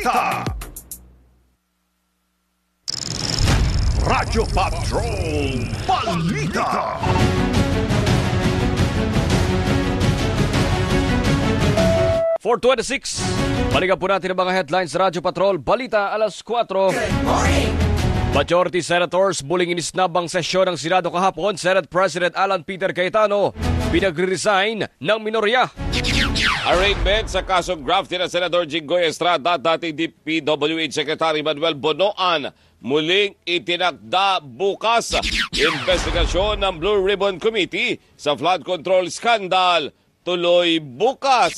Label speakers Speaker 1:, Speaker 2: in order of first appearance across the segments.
Speaker 1: balita. Radyo Patrol Balita.
Speaker 2: For 26, balikan po natin ang mga headlines sa Radyo Patrol Balita alas 4. Good morning! Majority Senators buling inisnab ang sesyon ng Senado kahapon. Senate President Alan Peter Cayetano pinag-resign ng minorya.
Speaker 3: Arraignment sa kasong grafting ng Senador Jinggoy Estrada, dating DPWH Secretary Manuel Bonoan, muling itinakda bukas. Investigasyon ng Blue Ribbon Committee sa flood control scandal tuloy bukas.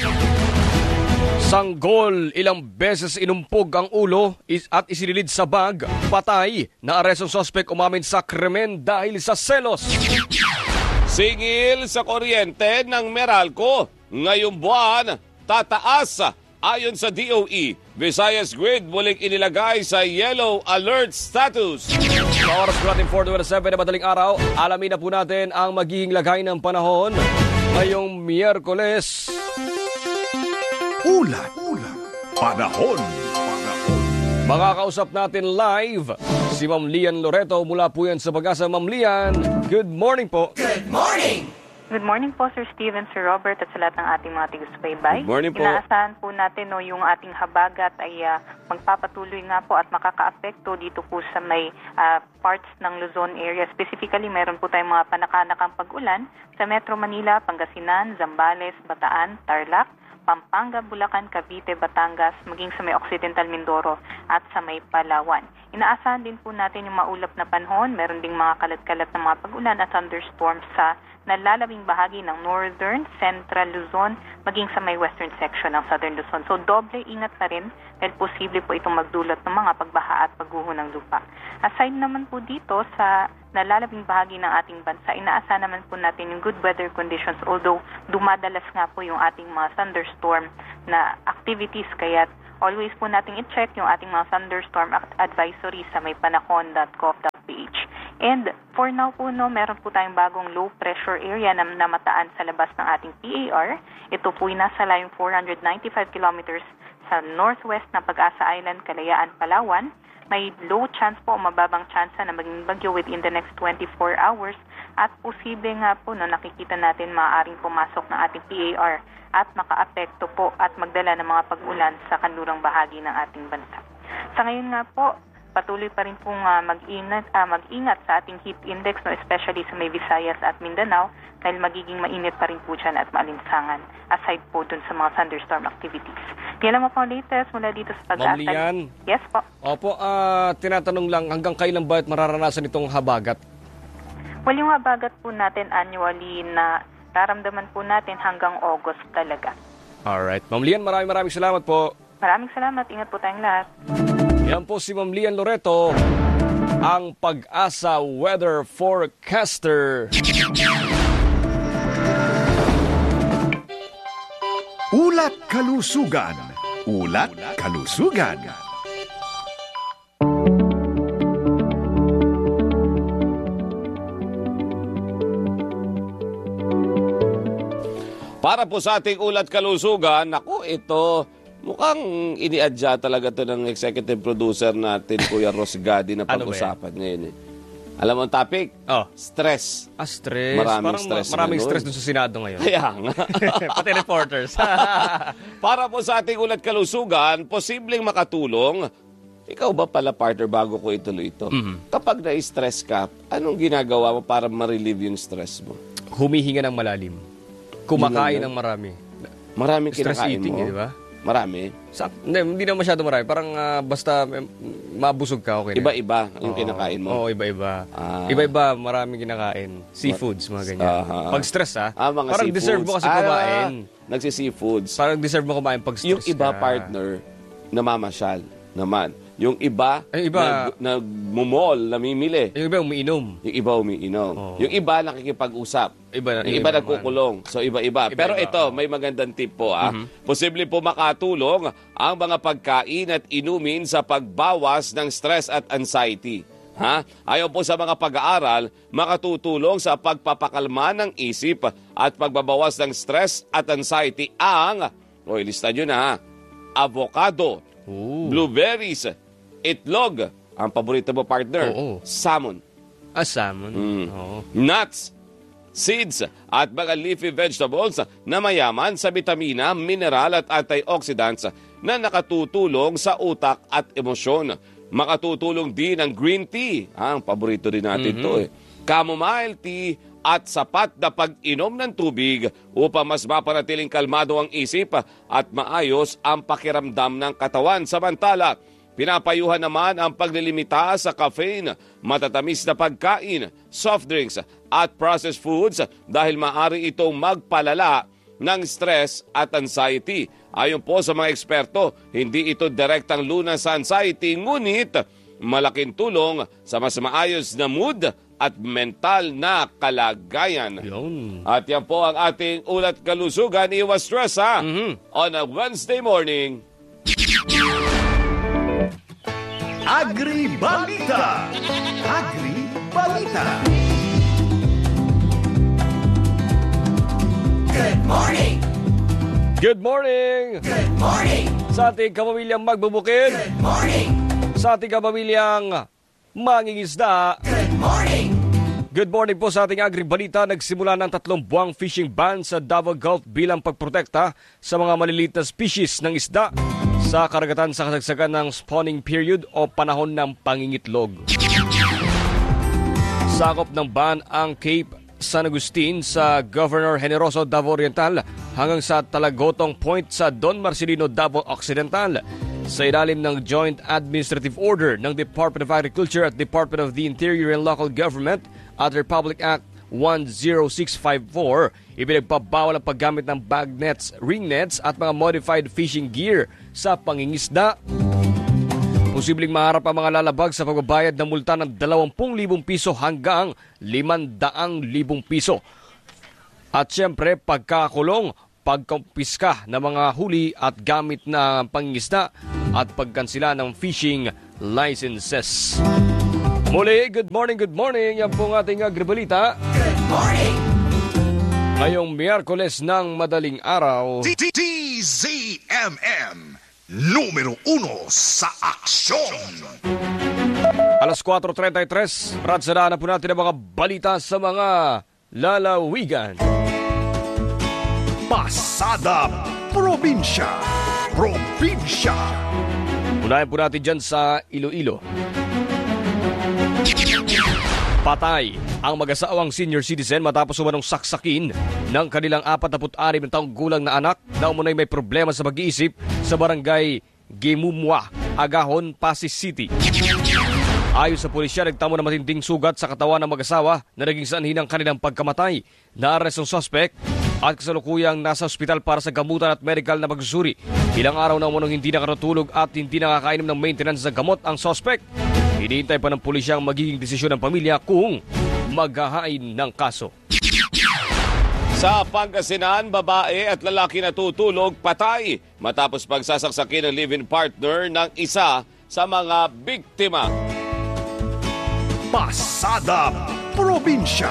Speaker 2: Sanggol, ilang beses inumpog ang ulo at isinilid sa bag, patay. Naarestong sospek umamin sa krimen dahil sa selos.
Speaker 3: Singil sa kuryente ng Meralco, ngayong buwan tataas. Ayon sa DOE, Visayas Grid muling inilagay sa yellow alert status.
Speaker 2: Sa oras po natin 4:27 na madaling araw, alamin na po natin ang magiging lagay ng panahon ngayong Miyerkules.
Speaker 1: Ulat. Panahon.
Speaker 2: Makakausap natin live si Ma'am Lian Loreto mula po yan sa Pag-asa. Ma'am Lian, good morning po.
Speaker 4: Good morning! Good morning po, Sir Steven, Sir Robert, at sa lahat ng ating mga tigasubaybay.
Speaker 3: Good morning po.
Speaker 4: Inaasahan po natin yung ating habagat ay magpapatuloy nga po at makaka-apekto dito po sa may parts ng Luzon area. Specifically, meron po tayong mga panakanakang pag-ulan sa Metro Manila, Pangasinan, Zambales, Bataan, Tarlac, Pampanga, Bulacan, Cavite, Batangas, maging sa may Occidental Mindoro at sa may Palawan. Inaasahan din po natin yung maulap na panahon. Meron ding mga kalat-kalat na mga pag-ulan at thunderstorms sa nalalabing bahagi ng Northern, Central Luzon, maging sa may Western section ng Southern Luzon. So, doble ingat na rin dahil posible po itong magdulot ng mga pagbaha at pagguho ng lupa. Aside naman po dito sa nalalabing bahagi ng ating bansa, inaasahan naman po natin yung good weather conditions, although dumadalas nga po yung ating mga thunderstorm na activities, kaya always po nating i-check yung ating mga thunderstorm advisory sa may panahon.gov.ph. And for now po, meron po tayong bagong low pressure area na namataan sa labas ng ating PAR. Ito po ay nasa layong 495 kilometers sa northwest ng Pag-asa Island, Kalayaan, Palawan. May low chance po, mababang chance na maging bagyo within the next 24 hours. At posible nga po, nakikita natin maaaring pumasok ng ating PAR at makaapekto po at magdala ng mga pag-ulan sa kanlurang bahagi ng ating bansa. Sa ngayon nga po, patuloy pa rin pong mag-ingat sa ating heat index, especially sa may Visayas at Mindanao, dahil magiging mainit pa rin po dyan at maalinsangan, aside po dun sa mga thunderstorm activities. Yan lang po ang latest mula dito sa Pag-asa.
Speaker 2: Ma'am Lian.
Speaker 4: Yes po.
Speaker 2: Opo, tinatanong lang, hanggang kailan ba mararanasan itong habagat?
Speaker 4: Well, yung habagat po natin annually na nararamdaman po natin hanggang August talaga.
Speaker 2: Alright. Ma'am Lian, maraming salamat po.
Speaker 4: Maraming salamat. Ingat po tayong lahat.
Speaker 2: Yan po si Ma'am Lian Loreto, ang Pag-asa Weather Forecaster.
Speaker 1: Ulat Kalusugan. Ulat Kalusugan.
Speaker 3: Para po sa ating ulat kalusugan, naku, ito mukhang iniadya talaga to ng executive producer natin, Kuya Ros Gadi, na pag-usapan ngayon. Alam mo ang topic?
Speaker 2: Oh.
Speaker 3: Stress.
Speaker 2: Stress. Maraming stress dun sa Senado ngayon.
Speaker 3: Kaya nga.
Speaker 2: Pati reporters.
Speaker 3: Para po sa ating ulat kalusugan, posibleng makatulong. Ikaw ba pala, partner, bago ko ituloy ito? Mm-hmm. Kapag na-stress ka, anong ginagawa mo para ma-relieve yung stress mo?
Speaker 2: Humihinga ng malalim. Kumakain ng marami.
Speaker 3: Maraming
Speaker 2: stress
Speaker 3: kinakain
Speaker 2: eating,
Speaker 3: mo?
Speaker 2: di ba?
Speaker 3: Marami?
Speaker 2: Hindi na masyado marami. Parang basta mabusog ka, okay na.
Speaker 3: Iba-iba yung kinakain mo?
Speaker 2: Oo, iba-iba. Iba-iba, maraming kinakain. Seafoods, mga ganyan. Pag stress,
Speaker 3: mga
Speaker 2: parang
Speaker 3: seafoods.
Speaker 2: Deserve mo kasi kumain.
Speaker 3: Nagsi-seafoods.
Speaker 2: Parang deserve mo kumain pag stress
Speaker 3: yung iba, partner, namamasyal naman. Yung iba, nagmumol, namimili.
Speaker 2: Yung iba umiinom.
Speaker 3: Yung iba umiinom.
Speaker 2: Oh.
Speaker 3: Yung iba nakikipag-usap. Yung iba nagkukulong. So iba-iba. Pero ito, may magandang tip po. Posible po makatulong ang mga pagkain at inumin sa pagbawas ng stress at anxiety. Ayon po sa mga pag-aaral, makatutulong sa pagpapakalma ng isip at pagbabawas ng stress at anxiety ang, lista nyo na, avocado, blueberries, itlog, ang paborito mo partner, salmon.
Speaker 2: Salmon.
Speaker 3: Nuts, seeds, at mga leafy vegetables na mayaman sa bitamina, mineral at antioxidants na nakatutulong sa utak at emosyon. Makatutulong din ang green tea, ang paborito rin natin to chamomile tea, at sapat na pag-inom ng tubig upang mas mapanatiling kalmado ang isip at maayos ang pakiramdam ng katawan. Samantala, pinapayuhan naman ang paglilimita sa caffeine, matatamis na pagkain, soft drinks at processed foods dahil maaari itong magpalala ng stress at anxiety. Ayon po sa mga eksperto, hindi ito direktang lunas sa anxiety, ngunit malaking tulong sa mas maayos na mood at mental na kalagayan. At yan po ang ating ulat kalusugan. Iwas stress on a Wednesday morning.
Speaker 1: Agri-balita! Agri-balita!
Speaker 5: Good morning!
Speaker 2: Good morning!
Speaker 5: Good morning!
Speaker 2: Sa ating kapamilyang magbubukid.
Speaker 5: Good morning!
Speaker 2: Sa ating kapamilyang mangingisda.
Speaker 5: Good morning!
Speaker 2: Good morning po sa ating agri-balita. Nagsimula ng 3 buwang fishing ban sa Davao Gulf bilang pagprotekta sa mga maliliit na species ng isda sa karagatan sa kasagsagan ng spawning period o panahon ng pangingitlog. Sakop ng ban ang Cape San Agustin sa Governor Generoso, Davao Oriental hanggang sa Talagotong Point sa Don Marcelino, Davao Occidental. Sa ilalim ng Joint Administrative Order ng Department of Agriculture at Department of the Interior and Local Government at Republic Act 10654, ipinagpabawal ang paggamit ng bag nets, ring nets at mga modified fishing gear sa pangingisda. Posibleng maharap ang mga lalabag sa pagbabayad ng multa ng 20,000 piso hanggang 500,000 piso. At siyempre, pagkakulong, pagkumpiska ng mga huli at gamit na pangingisda at pagkansila ng fishing licenses. Muli, good morning, good morning. Yan po ang ating agribalita.
Speaker 5: Good morning!
Speaker 2: Ngayong Miyerkules ng madaling araw.
Speaker 1: DZMM numero 1 sa aksyon.
Speaker 2: Alas 4:33, ratsada na po natin ang mga balita sa mga lalawigan.
Speaker 1: Pasada Probinsya.
Speaker 2: Unahin po natin dyan sa Iloilo. Patay ang mag-asawang senior citizen matapos umanong saksakin ng kanilang 46 na taong gulang na anak na umunay may problema sa pag-iisip sa barangay Gemumwa, Agahon, Pasig City. Ayon sa pulisya, nagtamo na matinding sugat sa katawan ng mag-asawa na naging sanhi ng kanilang pagkamatay. Naaresto ang suspect at kasalukuyang nasa ospital para sa gamutan at medical na pagsusuri. Ilang araw na umunong hindi nakatulog at hindi nakakainom ng maintenance ng gamot ang suspect. Hinihintay pa ng pulisya ang magiging desisyon ng pamilya kung maghahain ng kaso.
Speaker 3: Sa Pangasinan, babae at lalaki na tutulog patay matapos pagsasaksakin ng live-in partner ng isa sa mga biktima.
Speaker 1: Pasada Probinsya.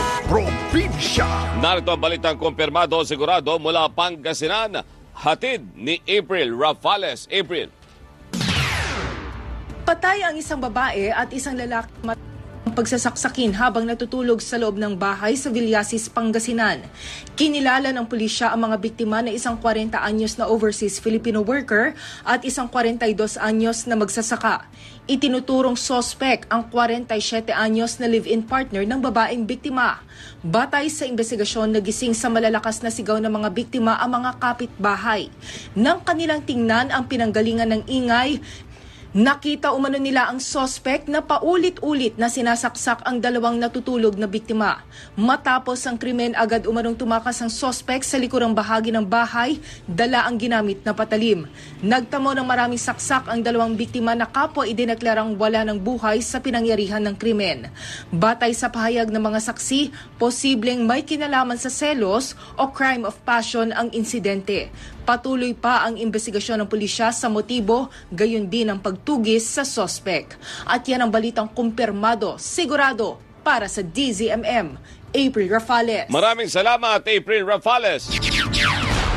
Speaker 3: Narito ang balitang kumpirmado sigurado mula Pangasinan. Hatid ni April Rafales. April.
Speaker 6: Patay ang isang babae at isang lalaki pagsasaksakin habang natutulog sa loob ng bahay sa Villasis, Pangasinan. Kinilala ng pulisya ang mga biktima na isang 40 anyos na overseas Filipino worker at isang 42 anyos na magsasaka. Itinuturong sospek ang 47 anyos na live-in partner ng babaeng biktima. Batay sa investigasyon, nagising sa malalakas na sigaw ng mga biktima ang mga kapitbahay. Nang kanilang tingnan ang pinanggalingan ng ingay, nakita umano nila ang sospek na paulit-ulit na sinasaksak ang dalawang natutulog na biktima. Matapos ang krimen, agad umanong tumakas ang sospek sa likurang bahagi ng bahay, dala ang ginamit na patalim. Nagtamo ng maraming saksak ang dalawang biktima na kapwa idineklarang wala ng buhay sa pinangyarihan ng krimen. Batay sa pahayag ng mga saksi, posibleng may kinalaman sa selos o crime of passion ang insidente. Patuloy pa ang investigasyon ng pulisya sa motibo, gayon din ang pagtugis sa sospek. At yan ang balitang kumpirmado, sigurado, para sa DZMM. April Rafales.
Speaker 3: Maraming salamat, April Rafales.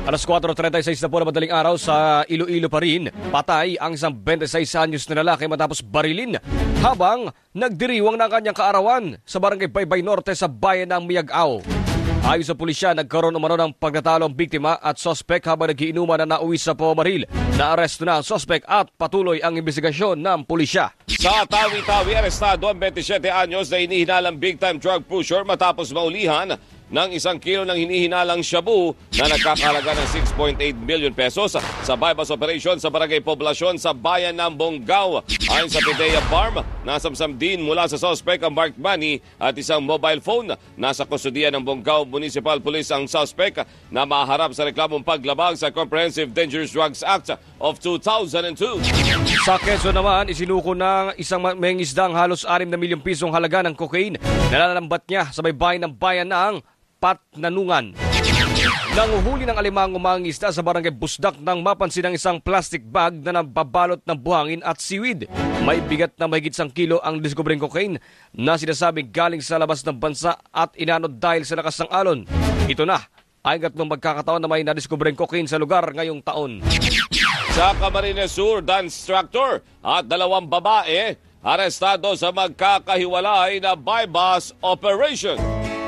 Speaker 2: Alas 4:36 na po na madaling araw sa Iloilo pa rin. Patay ang isang 26 anyos na lalaki matapos barilin habang nagdiriwang ng kanyang kaarawan sa barangay Baybay Norte sa bayan ng Miagao. Ayon sa pulisya, nagkaroon umano ng pagtatalo ang biktima at sospek habang nagiinuman na nauwi sa Pomaril. Naaresto na ang sospek at patuloy ang investigasyon ng pulisya.
Speaker 3: Sa Tawi-Tawi, arestado ang 27 anyos na hinihinalang big-time drug pusher matapos maulihan ng 1 kilo ng hinihinalang shabu na nagkakahalaga ng 6.8 million pesos sa bypass operation sa Barangay Poblasyon sa bayan ng Bonggao. Ayon sa PIDEA Farm, nasamsam din mula sa suspect ang marked money at isang mobile phone. Nasa kustodiya ng Bonggao Municipal Police ang suspect na maharap sa reklamong paglabag sa Comprehensive Dangerous Drugs Act of 2002.
Speaker 2: Sa Quezon naman, isinuko ng isang mengisdang halos 6 na milyong pisong halaga ng cocaine na nalalambat niya sa may bayan ng bayan ng Patnanungan. Nanguhuli ng alimang umangisda sa barangay Busdak nang mapansin ang isang plastic bag na nababalot ng buhangin at seaweed. May bigat na mahigit 1 kilo ang diskubreng cocaine na sinasabing galing sa labas ng bansa at inanod dahil sa lakas ng alon. Ito na ay gatong magkakataon na may nadiskubreng cocaine sa lugar ngayong taon.
Speaker 3: Sa Camarines Sur, dance instructor at 2 babae arestado sa magkakahiwalay na bypass operation.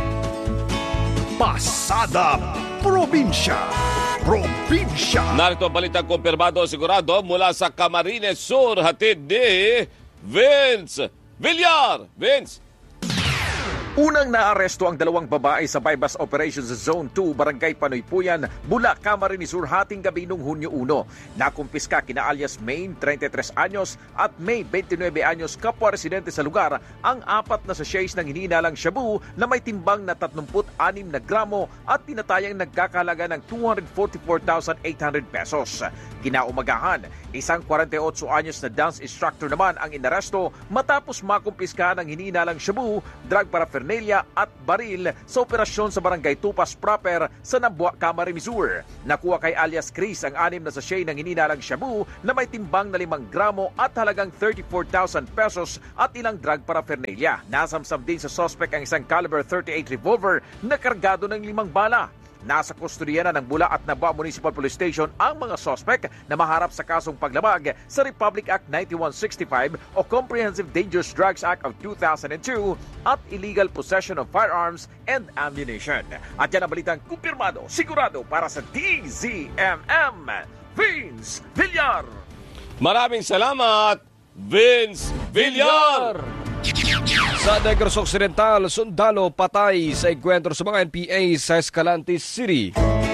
Speaker 1: Pasada Probinsya.
Speaker 3: Narito ang balitang kumpirmado sigurado mula sa Camarines Sur, hatid ni Vince Villar. Vince.
Speaker 7: Unang naaresto ang 2 babae sa bypass operations sa Zone 2, Barangay Panuypuyan, Bula, Camarines Sur, hating gabi noong Hunyo 1. Nakumpiska kina alias Maine, 33 anyos, at May, 29 anyos, kapwa residente sa lugar, ang 4 na sachets ng hinihinalang shabu na may timbang na 36 na gramo at tinatayang nagkakahalaga ng 244,800 pesos. Kinaumagahan, isang 48 anyos na dance instructor naman ang inaresto matapos makumpiska ng hinihinalang shabu, drug paraphernalia at baril sa operasyon sa Barangay Tupas Proper sa Nambua, Camarines Sur. Nakuha kay alias Chris ang 6 na sachet ng hinihinalang shabu na may timbang na 5 gramo at halagang 34,000 pesos at ilang drug paraphernalia. Nasamsam din sa suspect ang isang caliber 38 revolver na kargado ng 5 bala. Nasa kustodiya na ng Bula at Nambua Municipal Police Station ang mga suspect na maharap sa kasong paglabag sa Republic Act 9165 o Comprehensive Dangerous Drugs Act of 2002 at illegal possession of firearms and ammunition. At yan ang balitang kumpirmado, sigurado para sa DZMM, Vince Villar.
Speaker 3: Maraming salamat, Vince Villar.
Speaker 2: Sa Negros Occidental, sundalo patay sa enkwentro sa mga NPA sa Escalante City.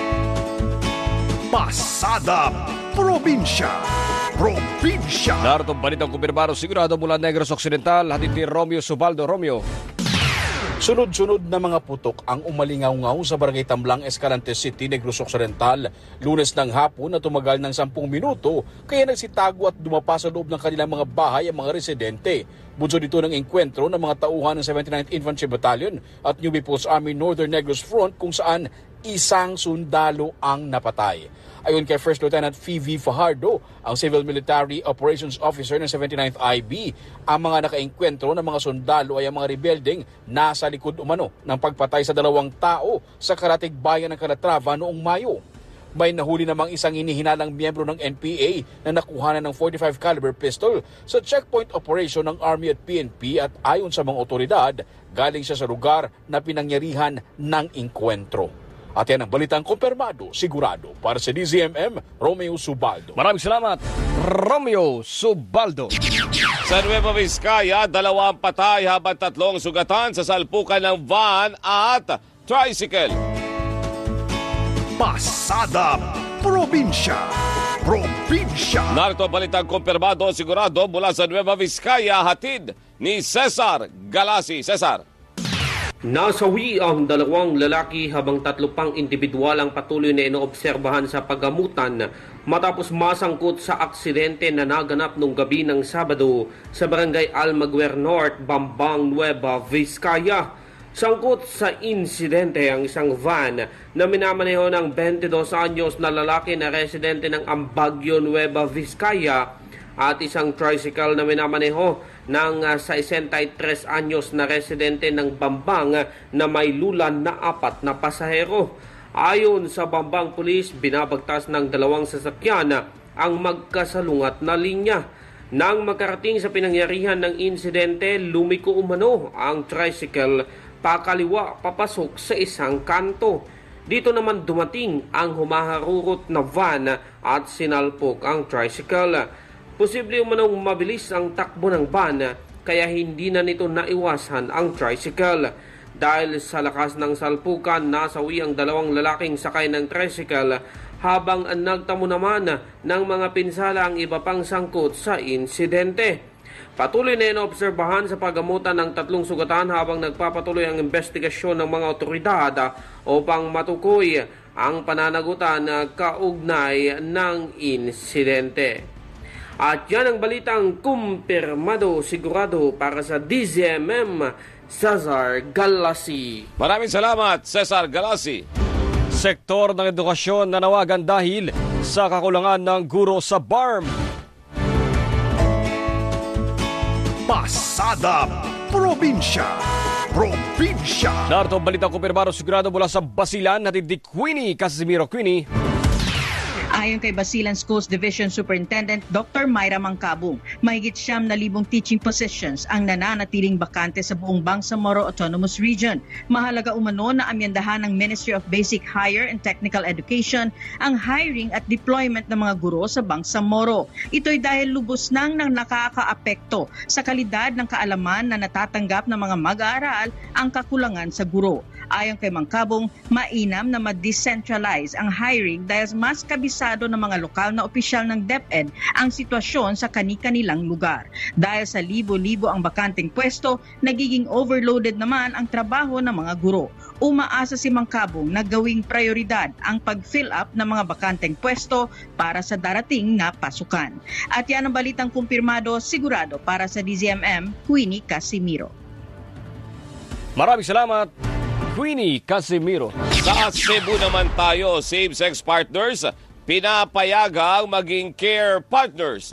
Speaker 1: Pasada Probinsya.
Speaker 2: Narito ang balitang kumpirmado sigurado mula Negros Occidental, hatid ni Romeo Subaldo. Romeo.
Speaker 8: Sunod-sunod na mga putok ang umalingaw-ngaw sa Barangay Tamblang, Escalante City, Negros Occidental. Lunes ng hapon na tumagal ng 10 minuto kaya nagsitago at dumapa sa loob ng kanilang mga bahay ang mga residente. Bunso dito ng engkwentro ng mga tauhan ng 79th Infantry Battalion at New People's Army Northern Negros Front kung saan isang sundalo ang napatay. Ayon kay First Lieutenant V.V. Fajardo, ang Civil Military Operations Officer ng 79th IB, ang mga nakaengkwentro ng mga sundalo ay ang mga rebelding nasa likod umano ng pagpatay sa 2 tao sa karatig bayan ng Calatrava noong Mayo. May nahuli namang isang inihinalang miyembro ng NPA na nakuhanan ng 45 caliber pistol sa checkpoint operation ng Army at PNP at ayon sa mga otoridad, galing siya sa lugar na pinangyarihan ng engkwentro. At yan ang balitang kumpirmado, sigurado. Para sa DZMM, Romeo Subaldo.
Speaker 2: Maraming salamat, Romeo Subaldo.
Speaker 3: Sa Nueva Vizcaya, 2 patay habang 3 sugatan sa salpukan ng van at tricycle.
Speaker 1: Pasada Probinsya.
Speaker 3: Narito ang balitang kumpirmado, sigurado mula sa Nueva Vizcaya, hatid ni Cesar Galasi. Cesar.
Speaker 9: Nasawi ang 2 lalaki habang 3 pang individual ang patuloy na inoobserbahan sa paggamutan matapos masangkot sa aksidente na naganap nung gabi ng Sabado sa Barangay Almaguer North, Bambang, Nueva Vizcaya. Sangkot sa insidente ang isang van na minamaneho ng 22 anyos na lalaki na residente ng Ambagyo, Nueva Vizcaya at isang tricycle na minamaneho ng 63 anyos na residente ng Bambang na may lulan na 4 na pasahero. Ayon sa Bambang Police, binabagtas ng 2 sasakyan ang magkasalungat na linya. Nang makarating sa pinangyarihan ng insidente, lumiko umano ang tricycle pakaliwa papasok sa isang kanto. Dito naman dumating ang humaharurot na van at sinalpok ang tricycle. Posible umanong mabilis ang takbo ng van kaya hindi na nito naiwasan ang tricycle. Dahil sa lakas ng salpukan, nasawi ang 2 lalaking sakay ng tricycle habang nagtamo naman ng mga pinsala ang iba pang sangkot sa insidente. Patuloy na inoobserbahan sa paggamutan ng 3 sugatan habang nagpapatuloy ang investigasyon ng mga otoridad upang matukoy ang pananagutan kaugnay ng insidente. At yan ang balitang kumpirmado sigurado para sa DZMM, Cesar Galasi.
Speaker 3: Maraming salamat, Cesar Galasi.
Speaker 2: Sektor ng edukasyon nanawagan dahil sa kakulangan ng guro sa BARM.
Speaker 1: Pasada Probinsya.
Speaker 2: Narito ang balitang kumpirmado sigurado mula sa Basilan, hatid ni Queenie Casimiro. Queenie.
Speaker 10: Ayon kay Basilan Schools Division Superintendent Dr. Myra Mangkabong, mahigit 9,000 teaching positions ang nananatiling bakante sa buong Bangsamoro Autonomous Region. Mahalaga umano na amyendahan ng Ministry of Basic Higher and Technical Education ang hiring at deployment ng mga guro sa Bangsamoro. Ito'y dahil lubos nang nakakaapekto sa kalidad ng kaalaman na natatanggap ng mga mag-aaral ang kakulangan sa guro. Ayon kay Mangkabong, mainam na ma-decentralize ang hiring dahil mas kabisado ng mga lokal na opisyal ng DepEd ang sitwasyon sa kani-kanilang lugar. Dahil sa libo-libo ang bakanteng pwesto, nagiging overloaded naman ang trabaho ng mga guro. Umaasa si Mangkabong na gawing prioridad ang pag-fill up ng mga bakanteng pwesto para sa darating na pasukan. At yan ang balitang kumpirmado sigurado para sa DZMM, Queenie Casimiro.
Speaker 2: Maraming salamat, Queenie Casimiro.
Speaker 3: Sa Cebu naman tayo, same-sex partners, pinapayagang maging care partners.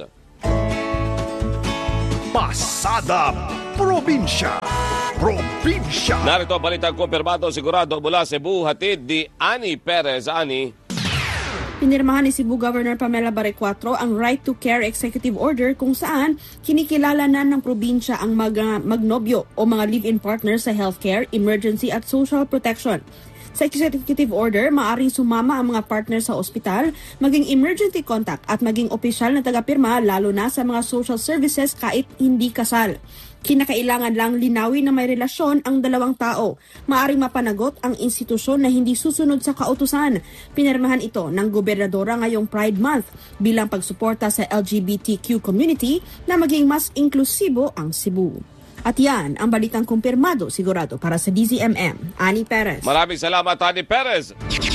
Speaker 1: Pasada Probinsya.
Speaker 3: Narito ang balitang kumpirmado sigurado mula Cebu, hatid ni Ani Perez. Ani.
Speaker 11: Pinirmahan ni Cebu Governor Pamela Barrecuatro ang Right to Care Executive Order kung saan kinikilala na ng probinsya ang magnobyo o mga live-in partners sa healthcare, emergency at social protection. Sa executive order, maaaring sumama ang mga partner sa ospital, maging emergency contact at maging opisyal na tagapirma lalo na sa mga social services kahit hindi kasal. Kinakailangan lang linawin na may relasyon ang 2 tao. Maaaring mapanagot ang institusyon na hindi susunod sa kautusan. Pinirmahan ito ng gobernadora ngayong Pride Month bilang pagsuporta sa LGBTQ community na maging mas inklusibo ang Cebu. At yan ang balitang kumpirmado sigurado para sa DZMM. Ani Perez.
Speaker 3: Maraming salamat, Ani Perez.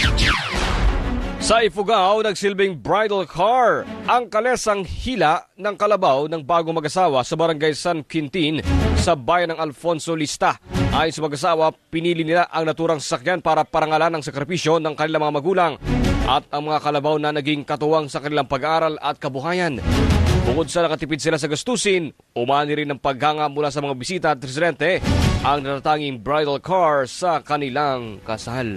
Speaker 2: Sa Ifugao, nagsilbing bridal car ang kalesang hila ng kalabaw ng bagong mag-asawa sa barangay San Quintin sa bayan ng Alfonso Lista. Ayon sa mag-asawa, pinili nila ang naturang sasakyan para parangalan ang sakripisyo ng kanilang mga magulang at ang mga kalabaw na naging katuwang sa kanilang pag-aaral at kabuhayan. Bukod sa nakatipid sila sa gastusin, umani rin ng paghanga mula sa mga bisita at residente ang natatanging bridal car sa kanilang kasal.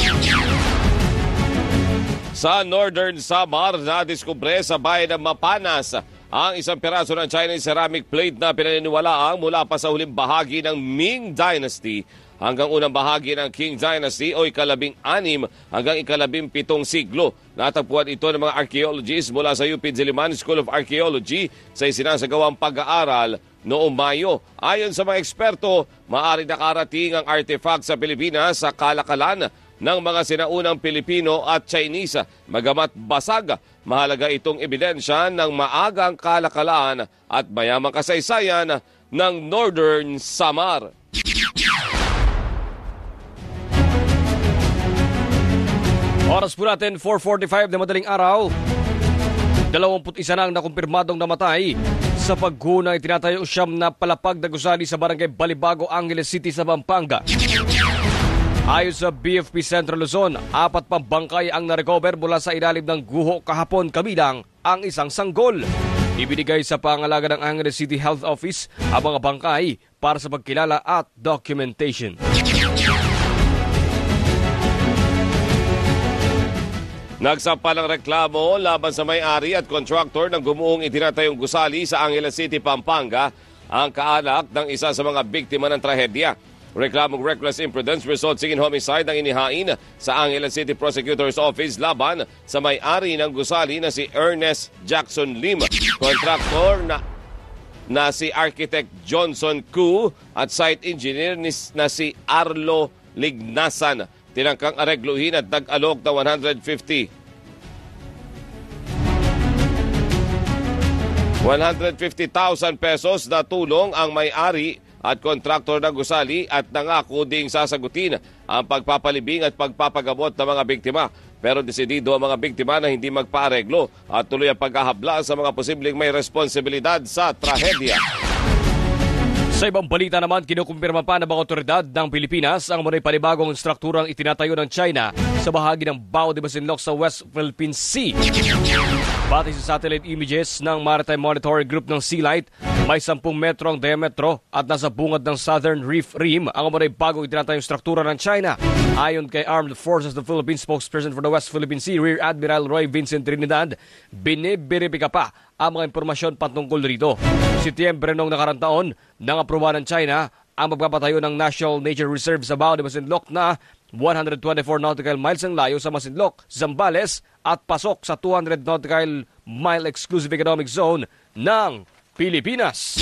Speaker 3: Sa Northern Samar, nadiskubre sa bayan ng Mapanas ang isang piraso ng Chinese ceramic plate na pinaniniwalaang mula pa sa huling bahagi ng Ming Dynasty hanggang unang bahagi ng Qing Dynasty o ika-16 hanggang ika-17 siglo. Natagpuan ito ng mga archaeologists mula sa UP Diliman School of Archaeology sa isinasagawang pag-aaral noong Mayo. Ayon sa mga eksperto, maaari nakarating ang artifact sa Pilipinas sa kalakalan ng mga sinaunang Pilipino at Chinese. Magamat basag, mahalaga itong ebidensya ng maagang kalakalan at mayamang kasaysayan ng Northern Samar.
Speaker 2: Oras po natin, 4:45 na madaling araw. 21 na ang nakumpirmadong namatay sa paggunang itinatayo siyam na palapag na gusali sa barangay Balibago, Angeles City sa Pampanga. Ayon sa BFP Central Luzon, 4 pang bangkay ang narecover mula sa ilalim ng guho kahapon, kabilang ang isang sanggol. Ibinigay sa pangalaga ng Angeles City Health Office ang mga bangkay para sa pagkilala at documentation.
Speaker 3: Nagsampa ng reklamo laban sa may-ari at contractor ng gumuhong itinatayong gusali sa Angeles City, Pampanga, ang kaanak ng isa sa mga biktima ng trahedya. Reklamong reckless imprudence resulting in homicide ang inihain sa Angeles City Prosecutor's Office laban sa may-ari ng gusali na si Ernest Jackson Lim, contractor na si Architect Johnson Koo at site engineer na si Arlo Lignasan. Tinangkang aregluhin at nag-alok na 150,000 pesos na tulong ang may-ari at kontraktor ng gusali at nangako ding sasagutin ang pagpapalibing at pagpapagamot ng mga biktima. Pero desidido ang mga biktima na hindi magpaareglo at tuloy ang paghahabla sa mga posibleng may responsibilidad sa trahedya.
Speaker 2: Sa ibang balita naman, kinukumpirma pa ng mga otoridad ng Pilipinas ang muna'y panibagong strukturang itinatayo ng China sa bahagi ng Bao de Masinloc sa West Philippine Sea. Batay sa satellite images ng Maritime Monitoring Group ng Sealight, may 10 metro ang diametro at nasa bungad ng Southern Reef Rim ang muna'y bagong itinatayong struktura ng China. Ayon kay Armed Forces of the Philippines spokesperson for the West Philippine Sea, Rear Admiral Roy Vincent Trinidad, biniberipika pa ang mga impormasyon patungkol rito. Setyembre noong nakarang taon, nang aproba ng China ang magpapatayo ng National Nature Reserve sa Bao de Masinloc na 124 nautical miles ang layo sa Masinloc, Zambales at pasok sa 200 nautical mile exclusive economic zone ng Pilipinas.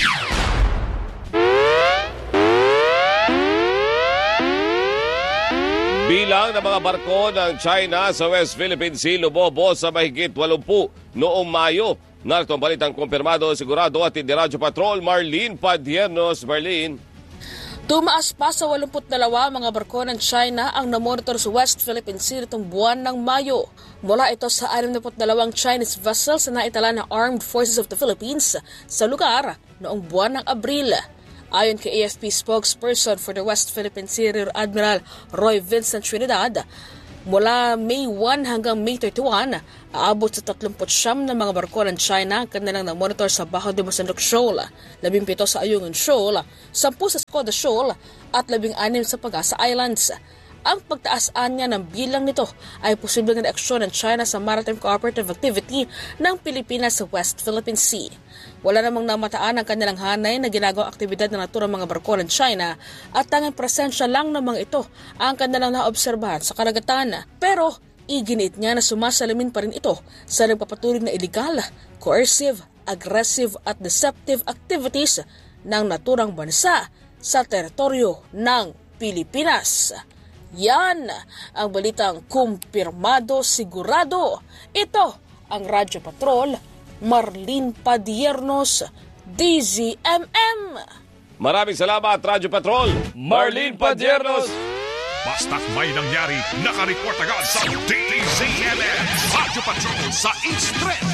Speaker 3: Bilang ng mga barko ng China sa West Philippine Sea lumobo sa mahigit 80 noong Mayo. Narito ang balitang kumpirmado, sigurado at hindi Radyo Patrol, Marlene Padiernos. Marlene.
Speaker 12: Tumaas pa sa 82 mga barko ng China ang namonitor sa West Philippine Sea itong buwan ng Mayo. Mula ito sa 62 Chinese vessels na naitala ng Armed Forces of the Philippines sa lugar noong buwan ng Abril. Ayon kay AFP spokesperson for the West Philippine Sea, Rear Admiral Roy Vincent Trinidad, mula May 1 hanggang May 31, aabot sa 39 ng mga barko ng China ang kanilang namonitor sa Bao de Masinloc Shoal, 17 sa Ayungin Shoal, 10 sa Skoda Shoal at 16 sa Pagasa Islands. Ang pagtaasaan niya ng bilang nito ay posibleng reaksyon ng China sa maritime cooperative activity ng Pilipinas sa West Philippine Sea. Wala namang namataan ang kanilang hanay na ginagawang aktibidad ng naturang mga barko ng China at tanging presensya lang ng mga ito ang kanilang naobserbahan sa karagatan. Pero iginit niya na sumasalamin pa rin ito sa nagpapatuloy na illegal, coercive, aggressive at deceptive activities ng naturang bansa sa teritoryo ng Pilipinas. Yan ang balitang kumpirmado sigurado. Ito ang Radyo Patrol, Marlene Padiernos, DZMM.
Speaker 3: Maraming salamat, Radyo Patrol, Marlene Padiernos.
Speaker 1: Basta't may nangyari, nakareport agad sa DZMM. Radyo Patrol sa East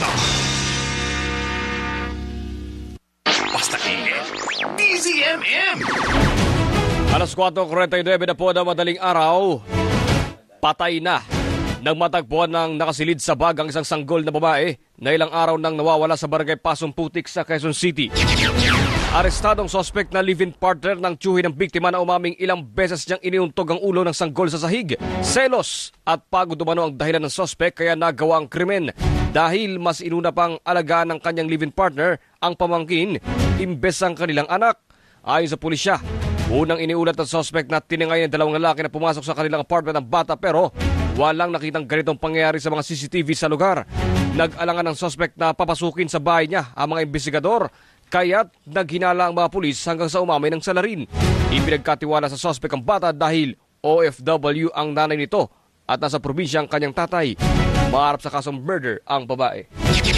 Speaker 1: 30. Basta DZMM.
Speaker 2: Alas 4:49 na po na madaling araw, patay na nang matagpuan ng nakasilid sa bag ang isang sanggol na babae na ilang araw nang nawawala sa barangay Pasong Putik sa Quezon City. Arestadong suspect na live-in partner ng tiyuhi ng biktima na umaming ilang beses niyang iniuntog ang ulo ng sanggol sa sahig. Selos at pagod umano ang dahilan ng suspect kaya nagawa ang krimen dahil mas inuna pang alagaan ng kanyang live-in partner ang pamangkin imbes ang kanilang anak. Ayon sa pulisya, unang iniulat ng suspect na tiningay ng dalawang lalaki na pumasok sa kanilang apartment ng bata pero walang nakitang ganitong pangyayari sa mga CCTV sa lugar. Nag-alangan ng suspect na papasukin sa bahay niya ang mga investigador kaya't naghinala ang mga pulis hanggang sa umamay ng salarin. Ipinagkatiwala sa suspect ang bata dahil OFW ang nanay nito at nasa probinsya ang kanyang tatay. Maharap sa kasong murder ang babae.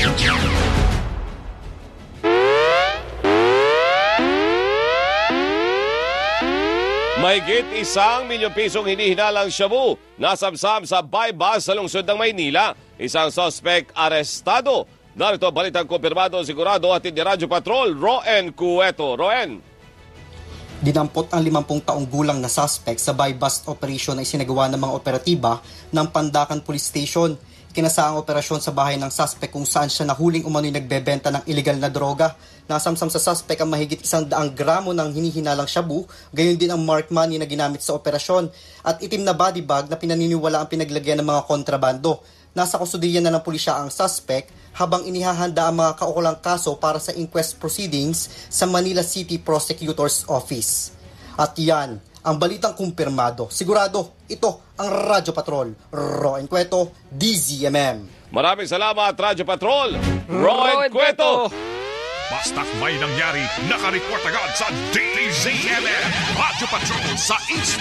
Speaker 3: Mahigit 1 milyong pisong hinihinalang shabu nasabsab sa bypass sa lungsod ng Maynila. Isang suspect arestado. Narito balitang kumpirmado, sigurado at hindi Radyo Patrol, Roen Cueto. Roen.
Speaker 13: Dinampot ang 50 taong gulang na suspect sa buy-bust operation na isinagawa ng mga operatiba ng Pandacan Police Station. Ikinasaang operasyon sa bahay ng suspect kung saan siya nahuling umano'y nagbebenta ng illegal na droga. Nasamsam sa suspect ang mahigit 100 gramo ng hinihinalang shabu, gayon din ang marked money na ginamit sa operasyon at itim na body bag na pinaniniwala ang pinaglagyan ng mga kontrabando. Nasa kustudiyan na ng pulisya ang suspect habang inihahanda ang mga kaukulang kaso para sa inquest proceedings sa Manila City Prosecutor's Office. At yan, ang balitang kumpirmado. Sigurado, ito ang Radyo Patrol. Raw and Cueto, DZMM.
Speaker 3: Maraming salamat, Radyo Patrol. Raw and Cueto.
Speaker 1: Basta't may nangyari, nakareport agad sa DZMM. Radyo Patrol sa East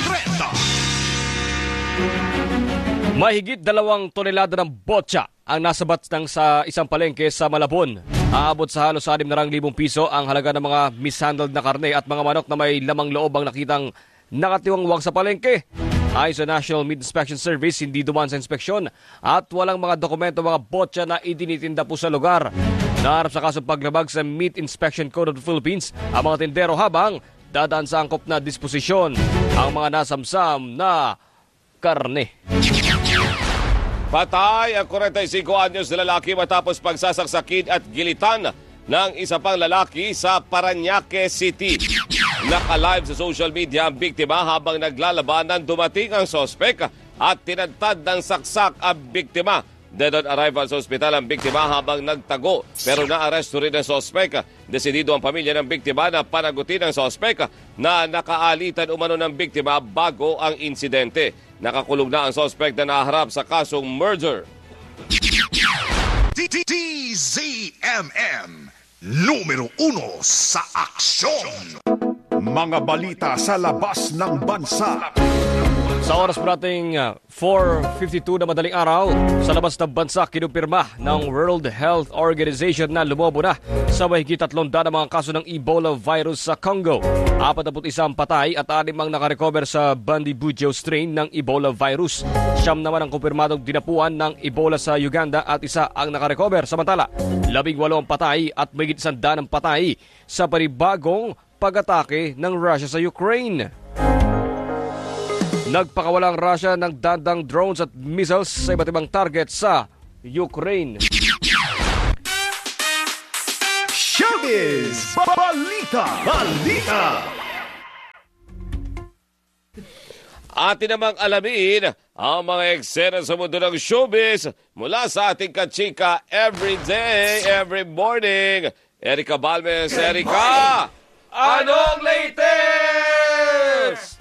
Speaker 1: 30.
Speaker 2: Mahigit 2 tonelada ng botsa ang nasabat sa isang palengke sa Malabon. Aabot sa halos 6,000 piso ang halaga ng mga mishandled na karne at mga manok na may lamang loob ang nakitang nakatiwangwang sa palengke. Ayon sa National Meat Inspection Service, hindi dumaan sa inspeksyon at walang mga dokumento mga botsa na idinitinda po sa lugar. Naharap sa kasong paglabag sa Meat Inspection Code of the Philippines ang mga tindero habang dadaan sa angkop na disposisyon ang mga nasamsam na karne.
Speaker 3: Patay ang 45 anyos na lalaki matapos pagsasaksakin at gilitan ng isa pang lalaki sa Parañaque City. Naka-live sa social media ang biktima habang naglalabanan dumating ang sospek at tinadtad ng saksak ang biktima. Dead on arrival sa ospital ang biktima habang nagtago pero naaresto rin ang sospek. Desidido ang pamilya ng biktima na panagutin ang sospek na nakaalitan umano ng biktima bago ang insidente. Nakakulong na ang sospek na naharap sa kasong murder.
Speaker 1: DZMM, numero 1 sa aksyon. Mga balita sa labas ng bansa.
Speaker 2: Sa oras po nating 4:52 na madaling araw, sa labas ng bansa kinumpirma ng World Health Organization na lumobo na sa mahigit 300 na mga kaso ng Ebola virus sa Congo. 41 patay at 6 ang nakarecover sa Bundibugyo strain ng Ebola virus. 9 naman ang kumpirmadong dinapuan ng Ebola sa Uganda at 1 ang nakarecover. Samantala, 18 ang patay at mahigit 100 ang patay sa panibagong pag-atake ng Russia sa Ukraine. Nagpakawala ang Russia ng dandang drones at missiles sa iba't ibang target sa Ukraine.
Speaker 1: Showbiz Balita!
Speaker 3: Atin namang alamin ang mga eksena sa mundo ng showbiz mula sa ating kachika every day, every morning. Erica Balmes, Erica! Anong latest?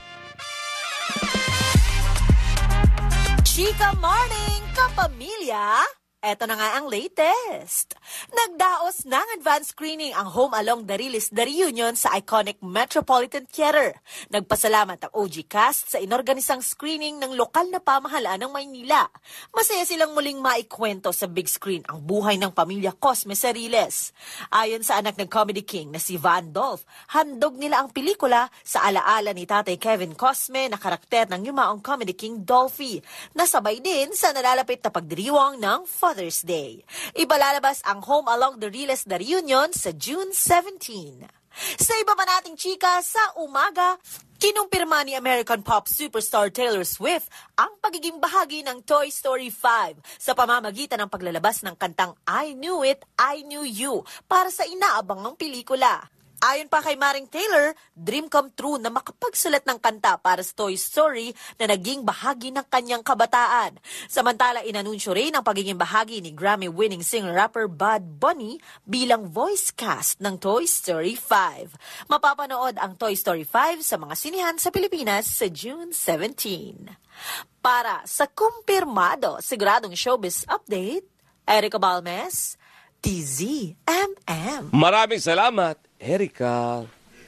Speaker 14: Chika Morning, kapamilya! Eto na nga ang latest. Nagdaos ng advance screening ang Home Along the Release the Reunion sa iconic Metropolitan Theater. Nagpasalamat ang OG cast sa inorganisang screening ng lokal na pamahalaan ng Maynila. Masaya silang muling maikwento sa big screen ang buhay ng pamilya Cosme sa Riles. Ayon sa anak ng Comedy King na si Van Dolph, handog nila ang pelikula sa alaala ni Tatay Kevin Cosme na karakter ng yumaong Comedy King Dolphy, nasabay din sa nalalapit na pagdiriwang ng Father's Day. Ibalalabas ang Home Along the Release the Reunion sa June 17. Sa iba pa nating chika sa umaga, kinumpirma ni American pop superstar Taylor Swift ang pagiging bahagi ng Toy Story 5 sa pamamagitan ng paglalabas ng kantang I Knew It, I Knew You para sa inaabangang pelikula. Ayon pa kay Maring Taylor, dream come true na makapagsulat ng kanta para sa Toy Story na naging bahagi ng kanyang kabataan. Samantala, inanunsyo rin ang pagiging bahagi ni Grammy-winning singer-rapper Bad Bunny bilang voice cast ng Toy Story 5. Mapapanood ang Toy Story 5 sa mga sinihan sa Pilipinas sa June 17. Para sa kumpirmado, siguradong showbiz update, Erica Balmes, DZMM.
Speaker 3: Maraming salamat, Erica.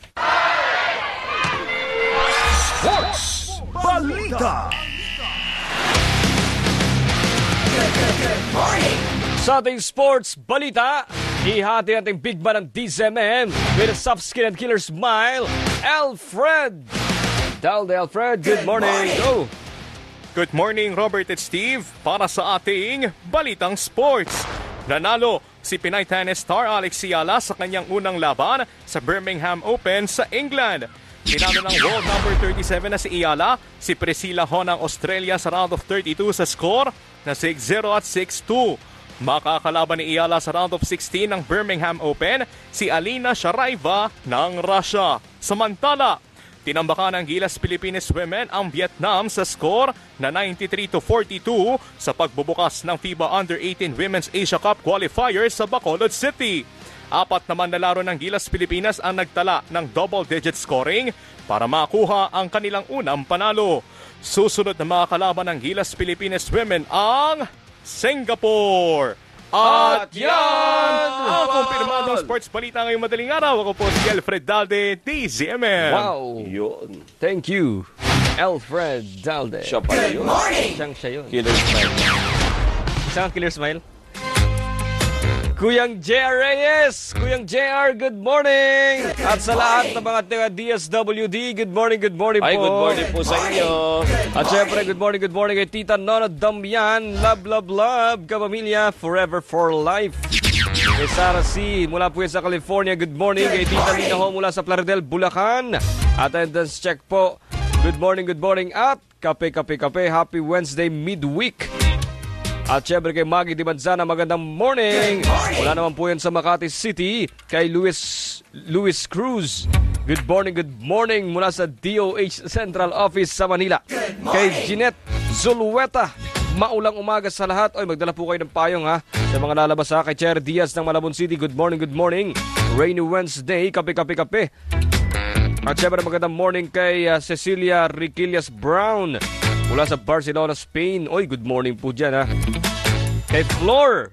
Speaker 1: Sports Balita.
Speaker 5: Good morning.
Speaker 2: Sa ating sports balita, ihati ating big man ng DZMM with a soft skin and killer smile, Alfred. Dalde Alfred, good morning. Go.
Speaker 15: Good morning, Robert at Steve. Para sa ating balitang sports. Nanalo si Pinay tennis star Alex Ciala sa kanyang unang laban sa Birmingham Open sa England. Tinalo ng world number 37 na si Ciala, si Priscilla Ho ng Australia sa round of 32 sa score na 6-0 at 6-2. Makakalaban ni Ayala sa round of 16 ng Birmingham Open si Alina Sharaiva ng Russia. Samantala, tinambakan ng Gilas Philippines Women ang Vietnam sa score na 93-42 sa pagbubukas ng FIBA Under-18 Women's Asia Cup qualifiers sa Bacolod City. 4 naman na laro ng Gilas Pilipinas ang nagtala ng double-digit scoring para makuha ang kanilang unang panalo. Susunod na mga kalaban ng Gilas Philippines Women ang Singapore. At yan ang kumpirmadong sports balita ngayong madaling araw. Ako po si Alfred Dalde, DZMM.
Speaker 2: Wow.
Speaker 3: Yun.
Speaker 2: Thank you, Alfred Dalde.
Speaker 3: Siya pala yun.
Speaker 2: Siya yun.
Speaker 3: Killer smile.
Speaker 2: Isang killer smile. Kuyang JR Reyes! Kuyang JR, good morning! At sa lahat ng mga taga DSWD, good morning po.
Speaker 3: Ay, good morning po sa inyo.
Speaker 2: At syempre, good morning kay Tita Nona Damian. Love, kapamilya, forever for life. Kay Sarah C. mula po sa California, good morning. Kay Tita Lina Ho mula sa Plaridel, Bulacan. Attendance check po. Good morning. At kape, happy Wednesday midweek. At syempre kay Maggie Dibanzana, magandang morning. Wala naman po yan sa Makati City. Kay Luis Cruz, good morning mula sa DOH Central Office sa Manila. Kay Jeanette Zulueta, maulang umaga sa lahat. Oy, magdala po kayo ng payong ha. Sa mga lalabas ha. Kay Cher Diaz ng Malabon City, good morning. Rainy Wednesday, kape. At syempre magandang morning kay Cecilia Riquillas Brown mula sa Barcelona, Spain. Oy, good morning po dyan ha. Kay Flor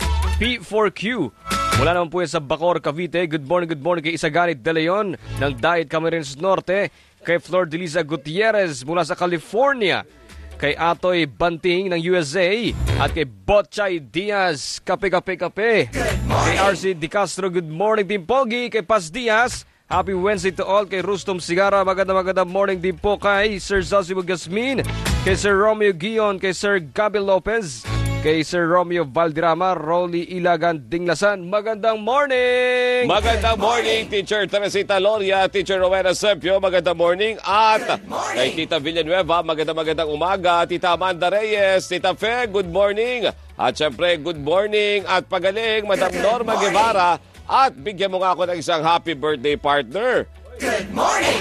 Speaker 2: P4Q mula naman po yan sa Bacor, Cavite. Good morning kay Isagani De Leon ng Diet Camarines Norte. Kay Flor Delisa Gutierrez mula sa California. Kay Atoy Banting ng USA. At kay Botchay Diaz, kape. Kay RC Di Castro, good morning Team Pogi. Kay Paz Diaz, happy Wednesday to all. Kay Rustom Sigara, magandang morning din po. Kay Sir Zosibo Gasmin, kay Sir Romeo Gion, kay Sir Gabi Lopez, kay Sir Romeo Valderrama, Rolly Ilagan Dinglasan, magandang morning!
Speaker 3: Magandang morning, Teacher Teresita Loria, Teacher Rowena Sempio, magandang morning. At kay Tita Villanueva, magandang umaga. Tita Amanda Reyes, Tita Fe, good morning. At syempre, good morning at pagaling, Madam Norma Guevara. At bigyan mo nga ako ng isang happy birthday partner.
Speaker 5: Good morning!